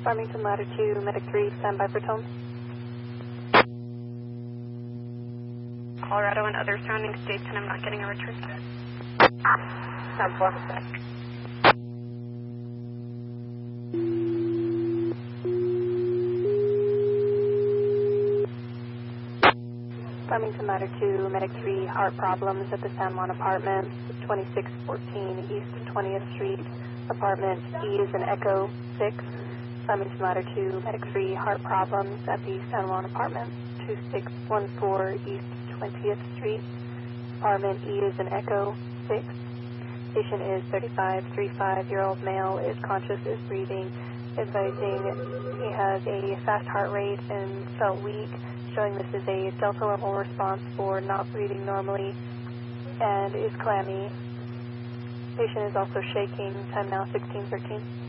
Farmington Ladder 2, Medic 3, standby for tone. Colorado and other surrounding states, and I'm not getting a return. 10-4. Farmington Ladder 2, Medic 3, heart problems at the San Juan Apartments, 2614 East 20th Street, Apartment E is an Echo 6. Farmington Ladder 2, Medic 3, heart problems at the San Juan Apartments, 2614 East 20th Street, Apartment E is an Echo 6. Patient is 35-year-old male, is conscious, is breathing, advising he has a fast heart rate and felt weak, showing this is a delta level response for not breathing normally and is clammy. Patient is also shaking. Time now 16:13.